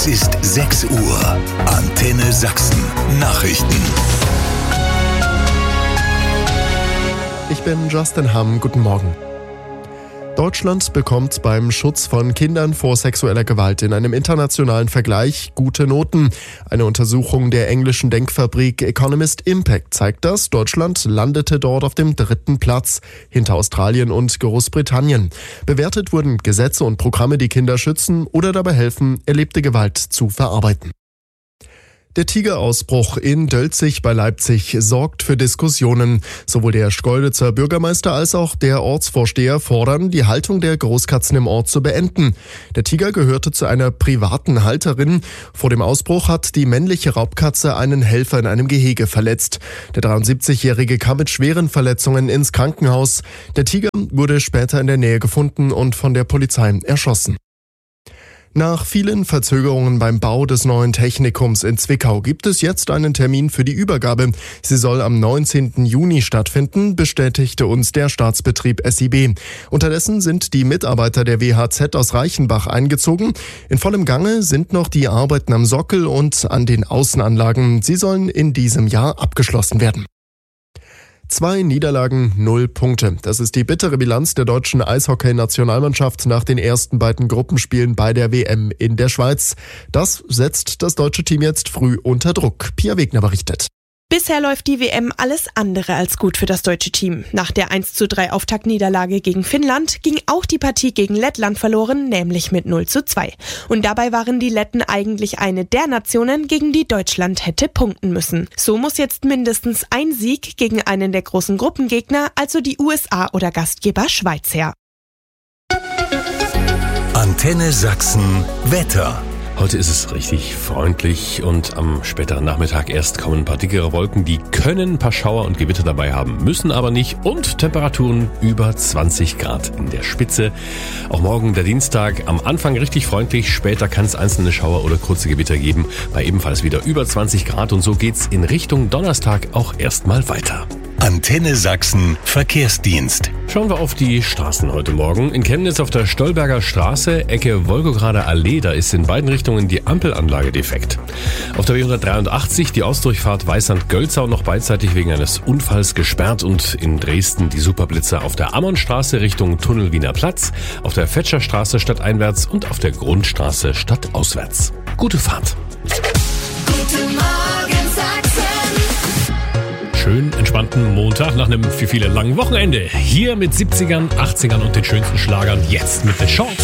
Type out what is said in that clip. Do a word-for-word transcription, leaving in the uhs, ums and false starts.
Es ist sechs Uhr. Antenne Sachsen. Nachrichten. Ich bin Justin Hamm. Guten Morgen. Deutschland bekommt beim Schutz von Kindern vor sexueller Gewalt in einem internationalen Vergleich gute Noten. Eine Untersuchung der englischen Denkfabrik Economist Impact zeigt das. Deutschland landete dort auf dem dritten Platz, hinter Australien und Großbritannien. Bewertet wurden Gesetze und Programme, die Kinder schützen oder dabei helfen, erlebte Gewalt zu verarbeiten. Der Tigerausbruch in Dölzig bei Leipzig sorgt für Diskussionen. Sowohl der Schkeuditzer Bürgermeister als auch der Ortsvorsteher fordern, die Haltung der Großkatzen im Ort zu beenden. Der Tiger gehörte zu einer privaten Halterin. Vor dem Ausbruch hat die männliche Raubkatze einen Helfer in einem Gehege verletzt. Der dreiundsiebzigjährige kam mit schweren Verletzungen ins Krankenhaus. Der Tiger wurde später in der Nähe gefunden und von der Polizei erschossen. Nach vielen Verzögerungen beim Bau des neuen Technikums in Zwickau gibt es jetzt einen Termin für die Übergabe. Sie soll am neunzehnten Juni stattfinden, bestätigte uns der Staatsbetrieb S I B. Unterdessen sind die Mitarbeiter der W H Z aus Reichenbach eingezogen. In vollem Gange sind noch die Arbeiten am Sockel und an den Außenanlagen. Sie sollen in diesem Jahr abgeschlossen werden. Zwei Niederlagen, null Punkte. Das ist die bittere Bilanz der deutschen Eishockey-Nationalmannschaft nach den ersten beiden Gruppenspielen bei der W M in der Schweiz. Das setzt das deutsche Team jetzt früh unter Druck. Pia Wegner berichtet. Bisher läuft die W M alles andere als gut für das deutsche Team. Nach der eins zu drei Auftaktniederlage gegen Finnland ging auch die Partie gegen Lettland verloren, nämlich mit null zu zwei. Und dabei waren die Letten eigentlich eine der Nationen, gegen die Deutschland hätte punkten müssen. So muss jetzt mindestens ein Sieg gegen einen der großen Gruppengegner, also die U S A oder Gastgeber Schweiz, her. Antenne Sachsen Wetter. Heute ist es richtig freundlich und am späteren Nachmittag erst kommen ein paar dickere Wolken, die können ein paar Schauer und Gewitter dabei haben, müssen aber nicht, und Temperaturen über zwanzig Grad in der Spitze. Auch morgen, der Dienstag, am Anfang richtig freundlich, später kann es einzelne Schauer oder kurze Gewitter geben, bei ebenfalls wieder über zwanzig Grad, und so geht's in Richtung Donnerstag auch erstmal weiter. Antenne Sachsen Verkehrsdienst. Schauen wir auf die Straßen heute Morgen. In Chemnitz auf der Stolberger Straße, Ecke Wolgograder Allee, da ist in beiden Richtungen die Ampelanlage defekt. Auf der B hundertdreiundachtzig die Ausdurchfahrt Weißand-Gölzau noch beidseitig wegen eines Unfalls gesperrt, und in Dresden die Superblitzer auf der Ammonstraße Richtung Tunnel Wiener Platz, auf der Fetscherstraße stadteinwärts und auf der Grundstraße stadtauswärts. Gute Fahrt. Guten Morgen Sachsen. Schön entspannten Montag nach einem für viele langen Wochenende. Hier mit siebzigern, achtzigern und den schönsten Schlagern, jetzt mit The Shorts.